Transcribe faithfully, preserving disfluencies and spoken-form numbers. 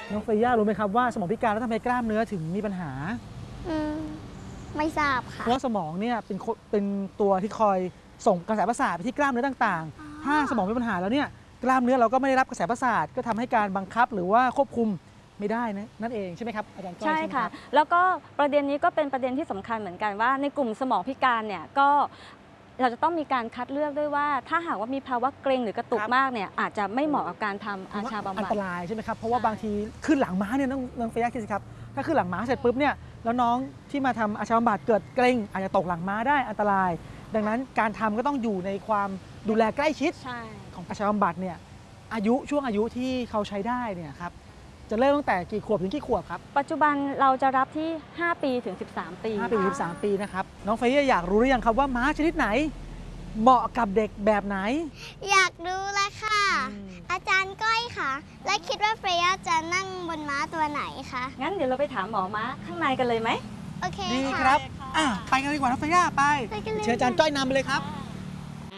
น้องเฟย่ารู้ไหมครับว่าสมองพิการแล้วทำไมกล้ามเนื้อถึงมีปัญหาอืมไม่ทราบค่ะเพราะสมองเนี่ยเป็นเป็นตัวที่คอยส่งกระแสประสาทไปที่กล้ามเนื้อต่างๆถ้าสมองมีปัญหาแล้วเนี่ยกล้ามเนื้อเราก็ไม่ได้รับกระแสประสาทก็ทำให้การบังคับหรือว่าควบคุมไม่ได้นะนั่นเองใช่ไหมครับอาจารย์ก้อยใช่ค่ะแล้วก็ประเด็นนี้ก็เป็นประเด็นที่สำคัญเหมือนกันว่าในกลุ่มสมองพิการเนี่ยก็เราจะต้องมีการคัดเลือกด้วยว่าถ้าหากว่ามีภาวะเกร็งหรือกระตุกมากเนี่ยอาจจะไม่เหมาะกับการทำอาชาบำบัดอันตรายใช่ไหมครับเพราะว่าบางทีขึ้นหลังม้าเนี่ยน้องน้องเฟย่าคิดสิครับถ้าขึ้นหลังม้าเสร็จปุ๊บเนี่ยแล้วน้องที่มาทำอาชาบำบัดเกิดเกร็งอาจจะตกหลังม้าได้อันตราย ดังนั้นการทำก็ต้องอยู่ในความดูแลใกล้ชิดของอาชาบำบัดเนี่ยอายุช่วงอายุที่เขาใช้ได้เนี่ยครับจะเริ่มตั้งแต่กี่ขวบถึงกี่ขวบครับปัจจุบันเราจะรับที่ห้าปีถึงสิบสามปีห้าปีถึงสิบสามปีนะครับน้องเฟย่าอยากรู้หรือยังครับว่าม้าชนิดไหนเหมาะกับเด็กแบบไหนอยากรู้แล้วค่ะอาจารย์ก้อยค่ะและคิดว่าเฟย่าจะนั่งบนม้าตัวไหนคะงั้นเดี๋ยวเราไปถามหมอม้าข้างในกันเลยไหมโอเคดีครับอ่ะไปกันดีกว่าน้องเฟย่าไปเชิญอาจารย์ก้อยนำไปเลยครับ